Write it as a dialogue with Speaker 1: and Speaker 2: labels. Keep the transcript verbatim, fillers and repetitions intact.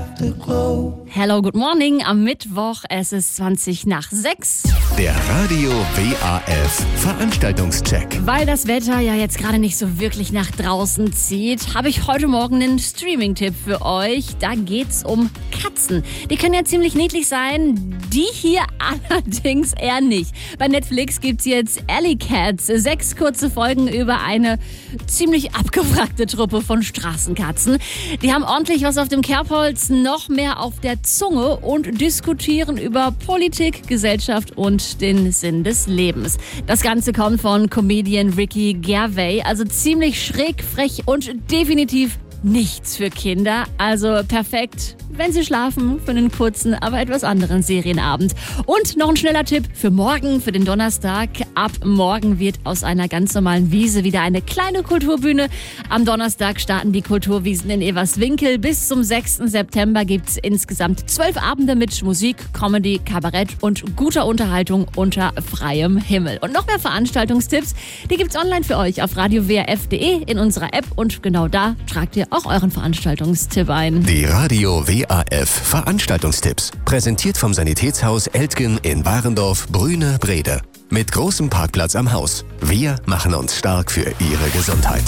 Speaker 1: Afterglow.
Speaker 2: Hello, good morning am Mittwoch. Es ist zwanzig nach sechs.
Speaker 3: Der Radio W A F Veranstaltungscheck.
Speaker 2: Weil das Wetter ja jetzt gerade nicht so wirklich nach draußen zieht, habe ich heute Morgen einen Streaming-Tipp für euch. Da geht's um Katzen. Die können ja ziemlich niedlich sein, die hier allerdings eher nicht. Bei Netflix gibt's jetzt Alley Cats. Sechs kurze Folgen über eine ziemlich abgewrackte Truppe von Straßenkatzen. Die haben ordentlich was auf dem Kerbholz, noch mehr auf der Zunge und diskutieren über Politik, Gesellschaft und den Sinn des Lebens. Das Ganze kommt von Comedian Ricky Gervais, also ziemlich schräg, frech und definitiv nichts für Kinder. Also perfekt, wenn sie schlafen, für einen kurzen, aber etwas anderen Serienabend. Und noch ein schneller Tipp für morgen, für den Donnerstag. Ab morgen wird aus einer ganz normalen Wiese wieder eine kleine Kulturbühne. Am Donnerstag starten die Kulturwiesen in Everswinkel. Bis zum sechsten September gibt es insgesamt zwölf Abende mit Musik, Comedy, Kabarett und guter Unterhaltung unter freiem Himmel. Und noch mehr Veranstaltungstipps, die gibt's online für euch auf radio w a f punkt d e in unserer App. Und genau da tragt ihr auch euren Veranstaltungstipp ein.
Speaker 3: Die Radio W A F Veranstaltungstipps. Präsentiert vom Sanitätshaus Eltgen in Warendorf, Brüne, Brede. Mit großem Parkplatz am Haus. Wir machen uns stark für Ihre Gesundheit.